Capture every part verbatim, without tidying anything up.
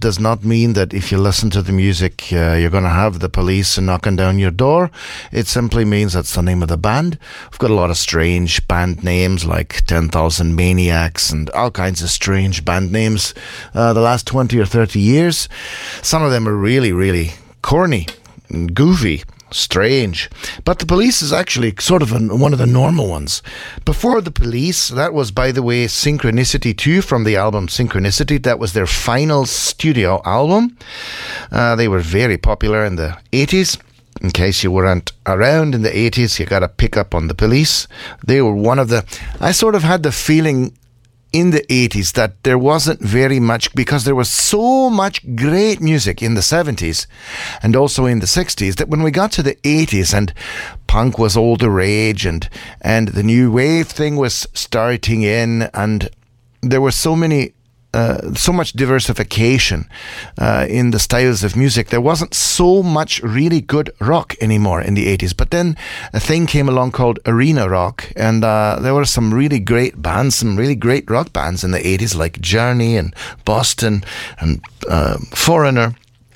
does not mean that if you listen to the music, uh, you're going to have the police knocking down your door. It simply means that's the name of the band. We've got a lot of strange band names like ten thousand Maniacs and all kinds of strange band names uh, the last twenty or thirty years. Some of them are really, really corny and goofy. Strange. But the Police is actually sort of an, one of the normal ones. Before the Police, that was, by the way, Synchronicity two from the album Synchronicity. That was their final studio album. Uh, they were very popular in the eighties. In case you weren't around in the eighties, you got to pick up on the Police. They were one of the... I sort of had the feeling in the eighties that there wasn't very much, because there was so much great music in the seventies and also in the sixties, that when we got to the eighties and punk was all the rage and and the new wave thing was starting in, and there were so many Uh, so much diversification uh, in the styles of music. There wasn't so much really good rock anymore in the eighties. But then a thing came along called arena rock, and uh, there were some really great bands, some really great rock bands in the eighties, like Journey and Boston and uh, Foreigner.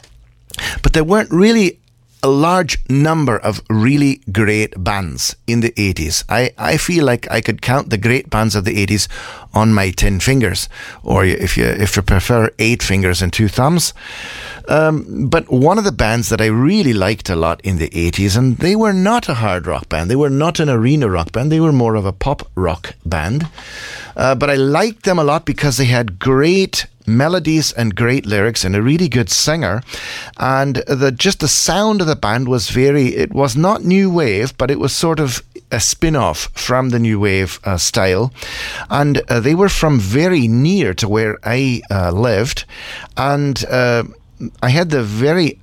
But there weren't really a large number of really great bands in the eighties. I, I feel like I could count the great bands of the eighties on my ten fingers, or if you if you prefer, eight fingers and two thumbs. Um, but one of the bands that I really liked a lot in the eighties, and they were not a hard rock band, they were not an arena rock band, they were more of a pop rock band. Uh, but I liked them a lot because they had great melodies and great lyrics and a really good singer, and the just the sound of the band was very, it was not new wave, but it was sort of a spin-off from the new wave uh, style, and uh, they were from very near to where I uh, lived, and uh, I had the very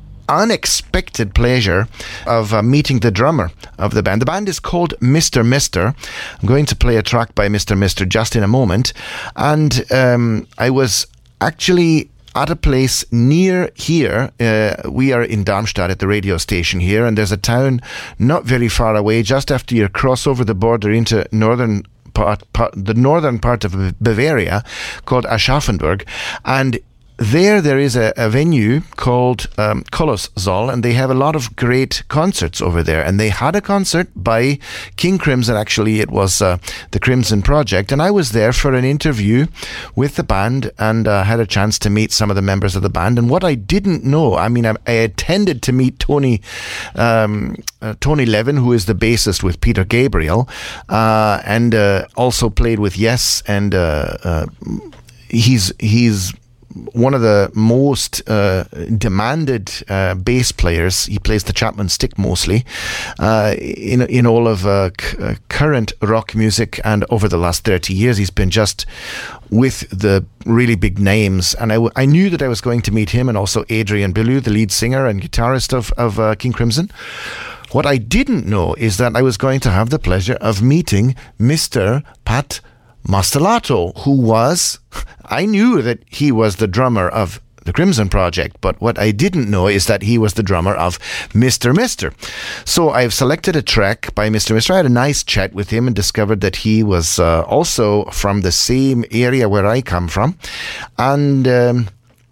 unexpected pleasure of uh, meeting the drummer of the band. The band is called Mister Mister. I'm going to play a track by Mister Mister just in a moment, and um, I was actually at a place near here. Uh, we are in Darmstadt at the radio station here, and there's a town not very far away, just after you cross over the border into northern part, part the northern part of Bavaria, called Aschaffenburg, and There, there is a, a venue called um, Kolossal, and they have a lot of great concerts over there. And they had a concert by King Crimson. Actually, it was uh, the Crimson Project, and I was there for an interview with the band, and uh, had a chance to meet some of the members of the band. And what I didn't know, I mean, I, I attended to meet Tony um, uh, Tony Levin, who is the bassist with Peter Gabriel, uh, and uh, also played with Yes, and uh, uh, he's he's. one of the most uh, demanded uh, bass players. He plays the Chapman stick mostly uh, in in all of uh, c- uh, current rock music, and over the last thirty years he's been just with the really big names. And I, w- I knew that I was going to meet him, and also Adrian Belew, the lead singer and guitarist of, of uh, King Crimson. What I didn't know is that I was going to have the pleasure of meeting Mister Pat Mastelotto, who was, I knew that he was the drummer of the Crimson Project, but what I didn't know is that he was the drummer of Mister Mister. So I've selected a track by Mister Mister. I had a nice chat with him and discovered that he was uh, also from the same area where I come from. And um,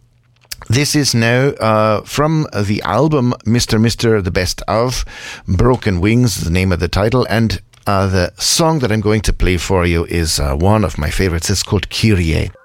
this is now uh, from the album Mister Mister, The Best Of. Broken Wings is the name of the title, and Uh, the song that I'm going to play for you is uh, one of my favorites. It's called Kyrie.